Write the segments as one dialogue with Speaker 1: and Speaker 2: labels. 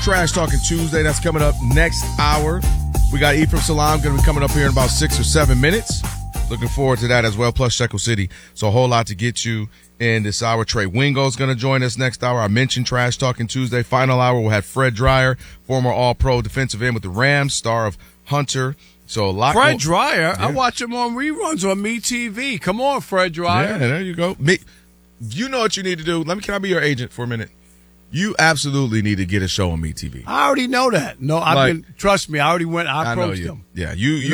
Speaker 1: Trash Talking Tuesday. That's coming up next hour. We got Ephraim Salaam going to be coming up here in about 6 or 7 minutes. Looking forward to that as well, plus Shekel City. So a whole lot to get you in this hour. Trey Wingo's going to join us next hour. I mentioned Trash Talking Tuesday. Final hour, we'll have Fred Dreyer, former All-Pro defensive end with the Rams, star of Hunter. So a lot.
Speaker 2: Fred Dreyer, yeah. I watch him on reruns on MeTV. Come on, Fred Dreyer.
Speaker 1: Yeah, there you go. You know what you need to do. Can I be your agent for a minute? You absolutely need to get a show on MeTV.
Speaker 2: I already know that. No, trust me, I already went. I approached him.
Speaker 1: Yeah,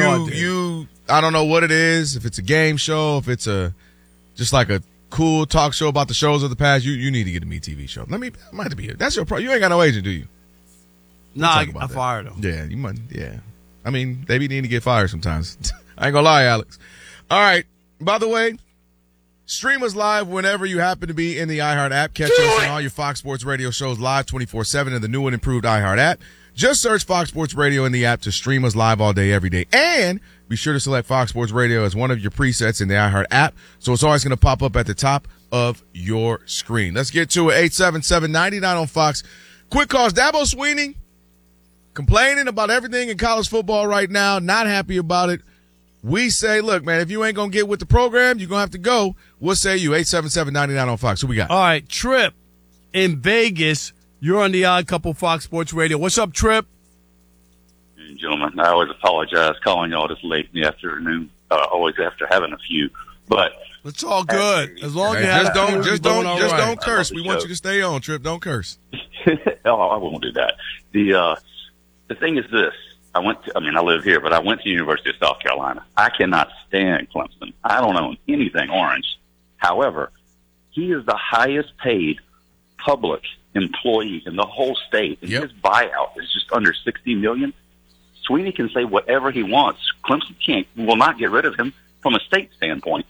Speaker 1: I don't know what it is. If it's a game show, if it's just like a cool talk show about the shows of the past, you need to get a MeTV show. I might have to be here. That's your problem. You ain't got no agent, do you?
Speaker 2: Nah, I fired him.
Speaker 1: Yeah, you might. Yeah. They be needing to get fired sometimes. I ain't gonna lie, Alex. All right. By the way, stream us live whenever you happen to be in the iHeart app. Catch us on all your Fox Sports Radio shows live 24/7 in the new and improved iHeart app. Just search Fox Sports Radio in the app to stream us live all day, every day. And be sure to select Fox Sports Radio as one of your presets in the iHeart app, so it's always going to pop up at the top of your screen. Let's get to it. 877-99 on Fox. Quick calls. Dabo Swinney complaining about everything in college football right now, not happy about it. We say, look, man, if you ain't going to get with the program, you're going to have to go. What say you? 877-99 on Fox. Who we got?
Speaker 2: All right, Trip in Vegas. You're on the Odd Couple Fox Sports Radio. What's up, Trip?
Speaker 3: Gentlemen, I always apologize calling y'all this late in the afternoon, always after having a few. But
Speaker 2: it's all good. As long as you
Speaker 1: just don't curse. We want you to stay on, Trip. Don't curse.
Speaker 3: Oh, I won't do that. The thing is this. I live here, but I went to the University of South Carolina. I cannot stand Clemson. I don't own anything orange. However, he is the highest paid public employee in the whole state, and his buyout is just under $60 million. Swinney can say whatever he wants. Clemson will not get rid of him from a state standpoint.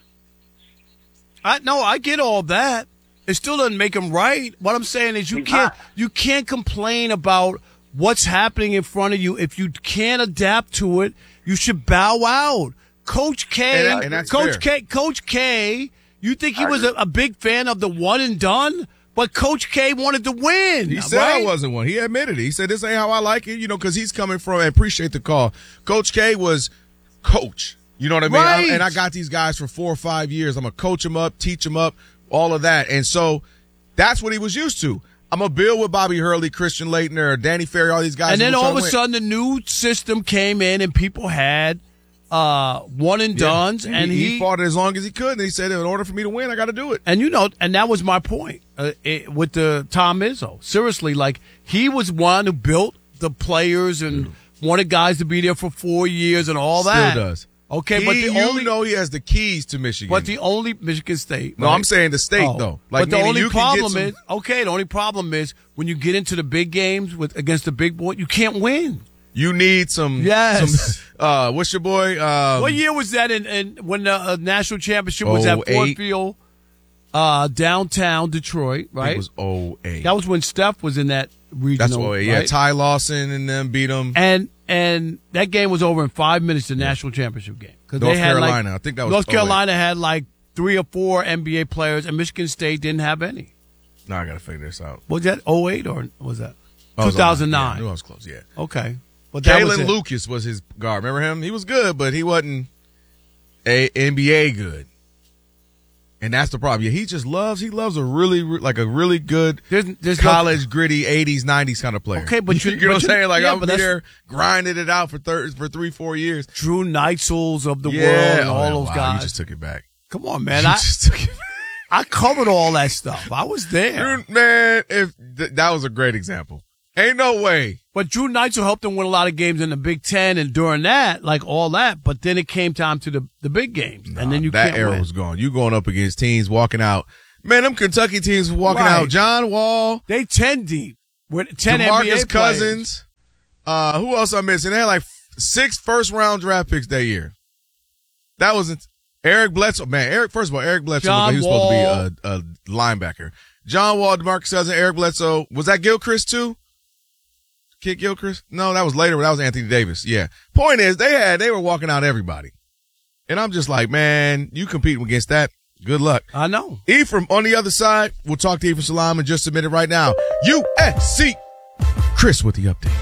Speaker 2: I get all that. It still doesn't make him right. What I'm saying is you can't complain about what's happening in front of you. If you can't adapt to it, you should bow out. Coach K, Coach K, you think he was a big fan of the one and done? But Coach K wanted to win.
Speaker 1: He said I wasn't one. He admitted it. He said, this ain't how I like it, because he's coming from, and appreciate the call. Coach K was coach. You know what I mean?
Speaker 2: Right.
Speaker 1: And I got these guys for 4 or 5 years. I'm going to coach them up, teach them up, all of that. And so that's what he was used to. I'm going to build with Bobby Hurley, Christian Laettner, Danny Ferry, all these guys.
Speaker 2: And then all of a sudden the new system came in and people had one and dones, and he
Speaker 1: fought it as long as he could, and he said, in order for me to win, I got to do it.
Speaker 2: And and that was my point with the Tom Izzo. Seriously, he was one who built the players and wanted guys to be there for 4 years and all that.
Speaker 1: Still does.
Speaker 2: Okay,
Speaker 1: but he has the keys to Michigan.
Speaker 2: But the only Michigan State.
Speaker 1: No, I'm saying the state though.
Speaker 2: But the only problem is when you get into the big games against the big boy, you can't win.
Speaker 1: You need some.
Speaker 2: Yes.
Speaker 1: What's your boy?
Speaker 2: What year was that? When the national championship was at Ford Field, downtown Detroit, right?
Speaker 1: It was 08.
Speaker 2: That was when Steph was in that regional.
Speaker 1: That's 08. Yeah, Ty Lawson and them beat them.
Speaker 2: And that game was over in 5 minutes. The national championship game.
Speaker 1: North Carolina. I think that was
Speaker 2: North Carolina had 3 or 4 NBA players, and Michigan State didn't have any.
Speaker 1: No, I got to figure this out.
Speaker 2: Was that 08 or was that 2009?
Speaker 1: I knew I was close. Yeah.
Speaker 2: Okay.
Speaker 1: But Kalen Lucas was his guard. Remember him? He was good, but he wasn't NBA good. And that's the problem. Yeah, he loves a really good college gritty 80s, 90s kind of player.
Speaker 2: Okay, but
Speaker 1: you know what I'm saying? I'm there grinding it out for 3-4 years.
Speaker 2: Drew Neitzel's of the world and all those guys.
Speaker 1: You just took it back.
Speaker 2: Come on, man. I covered all that stuff. I was there.
Speaker 1: Man, that was a great example. Ain't no way.
Speaker 2: But Drew Neitzel helped them win a lot of games in the Big Ten, and during that, all that. But then it came time to the big games, and then
Speaker 1: that era was gone. You going up against teams walking out. Man, them Kentucky teams walking out. John Wall.
Speaker 2: They 10 deep with 10
Speaker 1: DeMarcus
Speaker 2: NBA
Speaker 1: Cousins.
Speaker 2: Players.
Speaker 1: Who else I'm missing? They had 6 first-round draft picks that year. That wasn't Eric Bledsoe. Man, first of all, Eric Bledsoe looked like he was supposed to be a linebacker. John Wall, DeMarcus Cousins, Eric Bledsoe. Was that Gilchrist too? Kid Gilchrist? No, that was later. That was Anthony Davis. Yeah. Point is, they were walking out everybody. And I'm just like, man, you competing against that. Good luck.
Speaker 2: I know.
Speaker 1: Ephraim on the other side. We'll talk to Ephraim Salaam and just submit it right now. USC Chris with the update.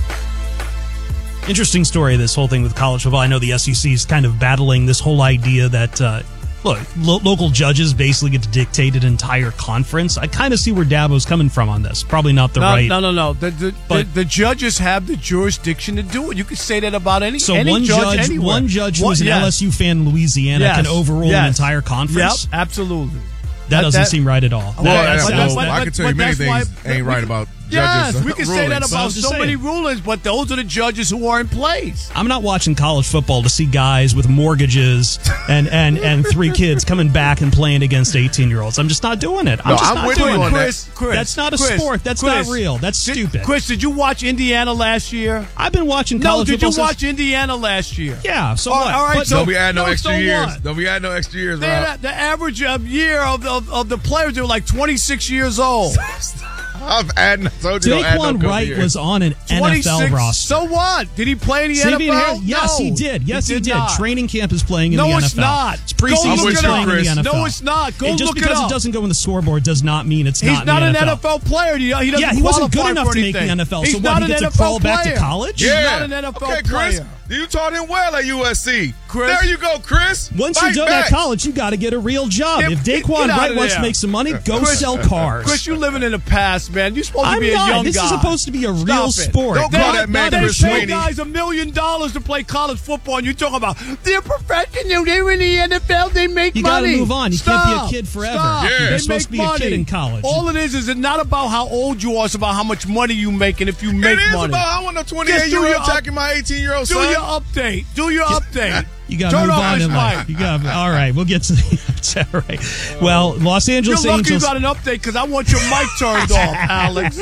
Speaker 4: Interesting story, this whole thing with college football. I know the SEC is kind of battling this whole idea that, local judges basically get to dictate an entire conference. I kind of see where Dabo's coming from on this. Probably not the right.
Speaker 2: No. The judges have the jurisdiction to do it. You could say that about any
Speaker 4: one
Speaker 2: judge anywhere.
Speaker 4: One judge who's an LSU fan in Louisiana can overrule an entire conference.
Speaker 2: Yep, absolutely.
Speaker 4: That doesn't seem right at all.
Speaker 1: I can tell you many things ain't right about judges.
Speaker 2: Yes, we can say that about so many rulings, but those are the judges who are in place.
Speaker 4: I'm not watching college football to see guys with mortgages and 3 kids coming back and playing against 18-year-olds. I'm just not doing it.
Speaker 1: I'm with you on
Speaker 2: Chris,
Speaker 4: that's not a sport. That's not real. That's stupid.
Speaker 2: Chris, did you watch Indiana last year?
Speaker 4: I've been watching college football.
Speaker 2: No, did you watch Indiana last year?
Speaker 4: Yeah, so what?
Speaker 2: All right,
Speaker 1: don't be adding no extra years. Don't be adding no extra years, Rob.
Speaker 2: The average year of the players, they were like 26 years old.
Speaker 1: I'm adding.
Speaker 4: Daquan Wright was on an NFL roster.
Speaker 2: So what? Did he play in the NFL?
Speaker 4: Yes, he did. Yes, he did.
Speaker 2: Not.
Speaker 4: Training camp is playing in the NFL.
Speaker 2: No, it's not.
Speaker 4: It's preseason playing in the NFL.
Speaker 2: No, it's not. Go
Speaker 4: just
Speaker 2: look it
Speaker 4: because
Speaker 2: up.
Speaker 4: It doesn't go in the scoreboard does not mean it's
Speaker 2: He's
Speaker 4: not in the NFL.
Speaker 2: He's not an NFL player. He doesn't
Speaker 4: he wasn't good enough to
Speaker 2: anything.
Speaker 4: make the NFL.
Speaker 2: He's
Speaker 4: so what? He gets to crawl back to college?
Speaker 2: He's not an NFL
Speaker 1: player. Chris, you taught him well at USC.
Speaker 2: Chris,
Speaker 1: there you go, Chris.
Speaker 4: Once you're done at college, you got to get a real job. If Daquan Wright wants to make some money, go sell cars.
Speaker 2: Chris, you're living in the past, man. You're supposed to be a young guy.
Speaker 4: This is supposed to be a real sport.
Speaker 1: Don't call that man Chris
Speaker 2: Sweeney. They pay guys $1 million to play college football, and you're talking about they're professional. They're in the NFL. They make money.
Speaker 4: You got to move on. You can't be a kid forever.
Speaker 1: Yeah.
Speaker 4: You're supposed to be a kid in college.
Speaker 2: All it is it's not about how old you are. It's about how much money you make, and if you make money.
Speaker 1: It is about I want a 28-year-old attacking my 18-year-old son.
Speaker 2: Do your update.
Speaker 4: You got to move on in life. All right, we'll get to the all right. Well, Los Angeles
Speaker 2: You're
Speaker 4: Angels.
Speaker 2: You're lucky you got an update because I want your mic turned off, Alex.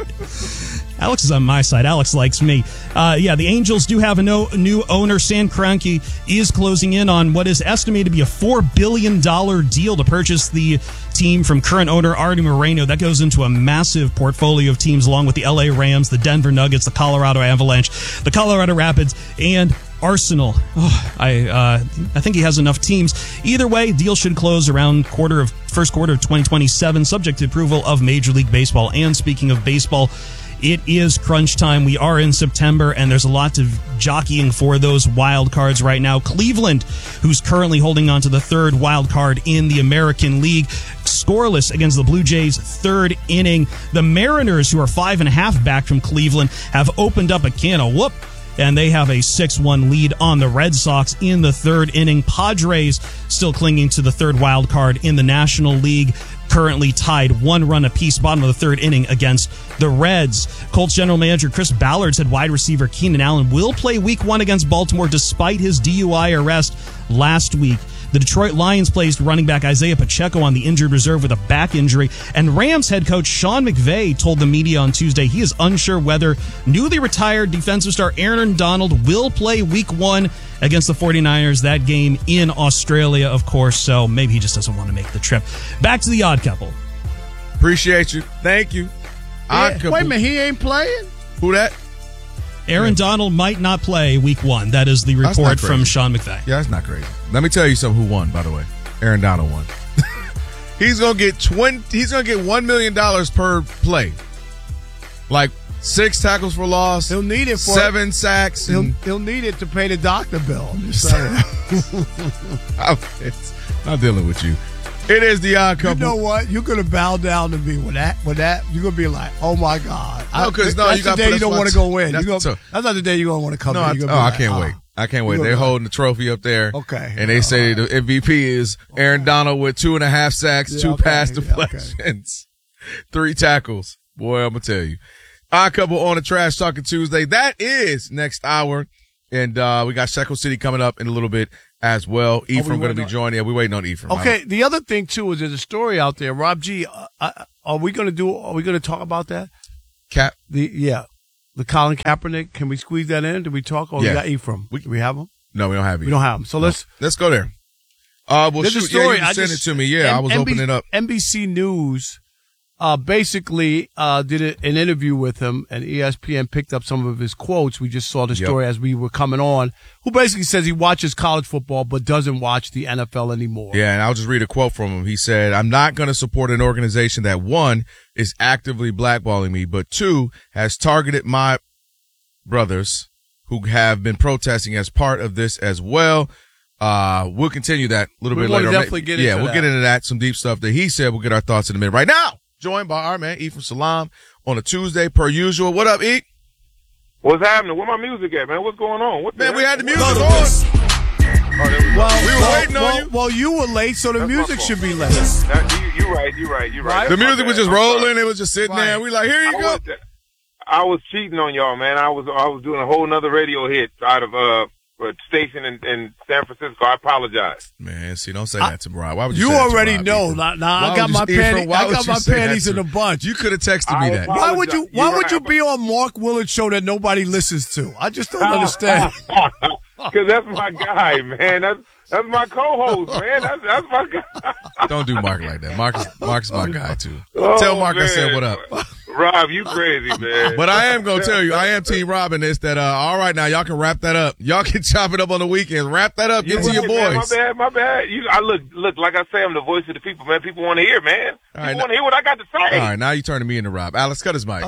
Speaker 4: Alex is on my side. Alex likes me. The Angels do have a new owner. Stan Kroenke is closing in on what is estimated to be a $4 billion deal to purchase the team from current owner Artie Moreno. That goes into a massive portfolio of teams along with the LA Rams, the Denver Nuggets, the Colorado Avalanche, the Colorado Rapids, and Arsenal. I think he has enough teams. Either way, deal should close around first quarter of 2027, subject to approval of Major League Baseball. And speaking of baseball, it is crunch time. We are in September, and there's a lot of jockeying for those wild cards right now. Cleveland, who's currently holding on to the third wild card in the American League, scoreless against the Blue Jays, third inning. The Mariners, who are 5.5 back from Cleveland, have opened up a can of whoop, and they have a 6-1 lead on the Red Sox in the third inning. Padres still clinging to the third wild card in the National League, currently tied 1 run apiece, bottom of the third inning against the Reds. Colts general manager Chris Ballard said wide receiver Keenan Allen will play week 1 against Baltimore despite his DUI arrest last week. The Detroit Lions placed running back Isaiah Pacheco on the injured reserve with a back injury, and Rams head coach Sean McVay told the media on Tuesday he is unsure whether newly retired defensive star Aaron Donald will play week 1 against the 49ers, that game in Australia, of course, so maybe he just doesn't want to make the trip. Back to the Odd Couple.
Speaker 1: Appreciate you. Thank you.
Speaker 2: Odd Couple. Wait a minute, he ain't playing?
Speaker 1: Who that?
Speaker 4: Aaron Donald might not play week 1. That is the report from Sean McVay.
Speaker 1: Yeah, that's not crazy. Let me tell you something. Who won, by the way? Aaron Donald won. He's gonna get $1 million per play. Like 6 tackles for loss.
Speaker 2: He'll need it for
Speaker 1: 7 sacks.
Speaker 2: He'll need it to pay the doctor bill. I'm just saying.
Speaker 1: I'm dealing with you. It is the Odd Couple.
Speaker 2: You know what? You're gonna bow down to me with that. You're gonna be like, "Oh my God!"
Speaker 1: That's
Speaker 2: the day you don't want to go in. That's not the day you're gonna want to come in.
Speaker 1: I can't wait. I can't wait. They're holding the trophy up there.
Speaker 2: Okay.
Speaker 1: And they say the MVP is Aaron Donald with 2.5 sacks, 2 pass deflections, 3 tackles. Boy, I'm going to tell you. Odd Couple on the Trash Talking Tuesday. That is next hour. And we got Shekel City coming up in a little bit as well. Ephraim going to be joining. Yeah, we're waiting on Ephraim.
Speaker 2: Okay. The other thing, too, is there's a story out there. Rob G, are we going to talk about that? The Colin Kaepernick, can we squeeze that in? Did we talk? Or we got Ephraim? Do we have him?
Speaker 1: No, we don't have him.
Speaker 2: We don't have him. So let's
Speaker 1: go there. Well,
Speaker 2: there's a story.
Speaker 1: Yeah, you send it to me. Yeah, I was opening it up.
Speaker 2: NBC News basically did an interview with him, and ESPN picked up some of his quotes. We just saw the story as we were coming on, who basically says he watches college football but doesn't watch the NFL anymore.
Speaker 1: Yeah, and I'll just read a quote from him. He said, "I'm not going to support an organization that, one, is actively blackballing me, but two, has targeted my brothers who have been protesting as part of this as well." We'll continue that a little bit later.
Speaker 2: We'll definitely get into that.
Speaker 1: We'll get into that, some deep stuff that he said. We'll get our thoughts in a minute. Right now, joined by our man, Ephraim Salaam, on a Tuesday, per usual. What up, E?
Speaker 5: What's happening? Where my music at, man? What's going on?
Speaker 1: Man, we had the music on.
Speaker 2: Well,
Speaker 1: we were waiting on you.
Speaker 2: Well, you were late, so the music should be late.
Speaker 5: You're right.
Speaker 1: The music was just rolling. It was just sitting there. We like, here you go.
Speaker 5: I was cheating on y'all, man. I was doing a whole nother radio hit out of a station in San Francisco. I apologize.
Speaker 1: Man, see, don't say that to Rob. Why would you?
Speaker 2: You
Speaker 1: say that to
Speaker 2: already
Speaker 1: Rob,
Speaker 2: know.
Speaker 1: Ephraim?
Speaker 2: Now I got my panties. I got my panties in a bunch.
Speaker 1: You could have texted me that.
Speaker 2: Why would you? Why would you be on Mark Willard's show that nobody listens to? I just don't understand.
Speaker 5: Because that's my guy, man. That's my co-host, man. That's my guy.
Speaker 1: Don't do Mark like that. Mark's my guy too. Tell Mark I said what up.
Speaker 5: Rob, you crazy, man.
Speaker 1: But I am gonna tell you, I am Team Rob in this. That all right, now y'all can wrap that up. Y'all can chop it up on the weekends. Wrap that up. Get to your boys.
Speaker 5: Man, my bad. I look. Like I say, I'm the voice of the people, man. People want to hear, man. People want to hear what I got to say.
Speaker 1: All right, now you turning me into Rob. Alex, cut his mic.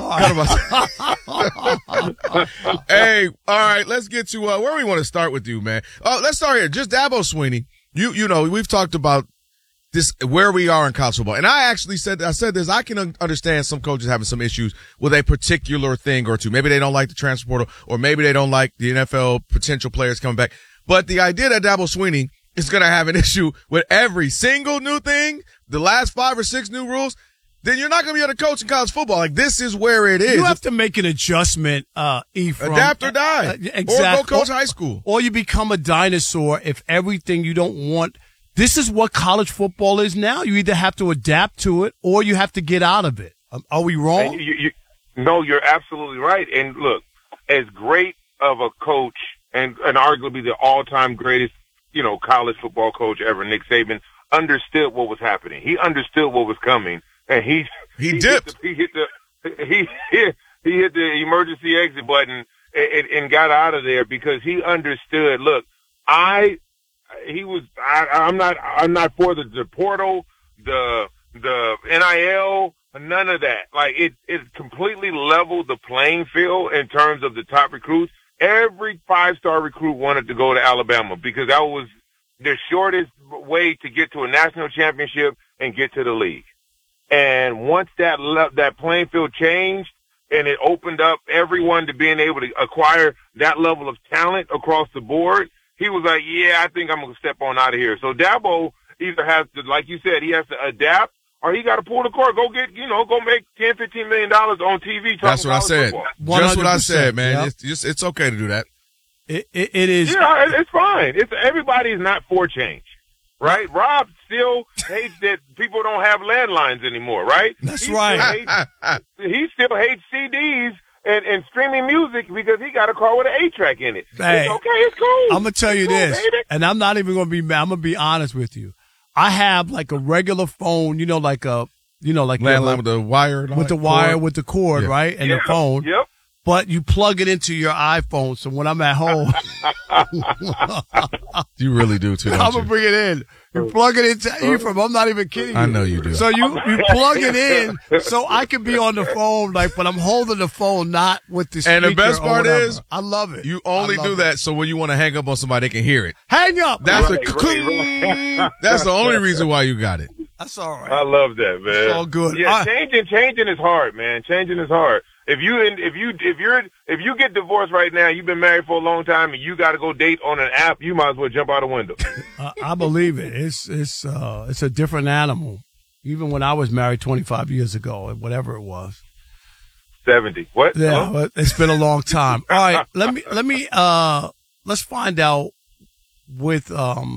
Speaker 1: Hey, all right, let's get to where we want to start with you, man. Let's start here. Just Dabo Swinney. You know, we've talked about this, where we are in college football. And I actually said this, I can understand some coaches having some issues with a particular thing or two. Maybe they don't like the transfer portal, or maybe they don't like the NFL potential players coming back. But the idea that Dabo Swinney is going to have an issue with every single new thing, the last 5 or 6 new rules, then you're not going to be able to coach in college football. Like, this is where it is.
Speaker 2: You have to make an adjustment, Ephraim.
Speaker 1: Adapt or die.
Speaker 2: Exactly.
Speaker 1: Or go coach high school.
Speaker 2: Or you become a dinosaur if everything you don't want. This is what college football is now. You either have to adapt to it or you have to get out of it. Are we wrong?
Speaker 5: No, you're absolutely right. And look, as great of a coach and arguably the all-time greatest, college football coach ever, Nick Saban, understood what was happening. He understood what was coming, and he dipped. He hit the emergency exit button and got out of there because he understood. Look, I'm not for the portal, the NIL, none of that. Like it completely leveled the playing field in terms of the top recruits. Every 5-star recruit wanted to go to Alabama because that was the shortest way to get to a national championship and get to the league. And once that playing field changed and it opened up everyone to being able to acquire that level of talent across the board, he was like, yeah, I think I'm going to step on out of here. So Dabo either has to, like you said, he has to adapt, or he got to pull the cord, go make $10, $15 million on TV.
Speaker 1: That's what I said.
Speaker 2: 100%.
Speaker 1: Just what I said, man. Yep. It's okay to do that.
Speaker 2: It is.
Speaker 5: Yeah, it's fine. Everybody's not for change, right? Rob still hates that people don't have landlines anymore, right?
Speaker 2: That's right.
Speaker 5: He still hates CDs and streaming music because he got a car with an 8-track in it.
Speaker 2: Hey,
Speaker 5: it's okay. It's cool.
Speaker 2: I'm going to tell you this,
Speaker 5: baby.
Speaker 2: and I'm not even going to be mad. I'm going to be honest with you. I have like a regular phone, like
Speaker 1: landline with the wire,
Speaker 2: with the wire, with the cord,
Speaker 1: yeah.
Speaker 2: Right, and the phone.
Speaker 5: Yep.
Speaker 2: But you plug it into your iPhone, so when I'm at home,
Speaker 1: you really do too.
Speaker 2: I'm gonna bring it in. You plug it into Ephraim. I'm not even kidding you.
Speaker 1: I know you do.
Speaker 2: So you plug it in, so I can be on the phone, but I'm holding the phone, not with the speaker.
Speaker 1: And the best part is,
Speaker 2: I love it.
Speaker 1: You only do that so when you want to hang up on somebody, they can hear it.
Speaker 2: Hang up.
Speaker 1: That's
Speaker 5: Right.
Speaker 1: That's the only reason why you got it.
Speaker 2: That's all right.
Speaker 5: I love that, man.
Speaker 2: It's all good.
Speaker 5: Yeah, changing is hard, man. Changing is hard. If you get divorced right now, you've been married for a long time, and you got to go date on an app, you might as well jump out a window.
Speaker 2: I believe it. It's a different animal. Even when I was married 25 years ago, whatever it was.
Speaker 5: 70. What?
Speaker 2: Yeah, but it's been a long time. All right, let me let's find out with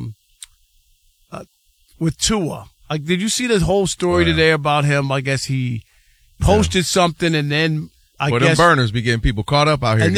Speaker 2: Tua. Like, did you see this whole story today about him? I guess he posted something, and then I guess
Speaker 1: them burners be getting people caught up out here.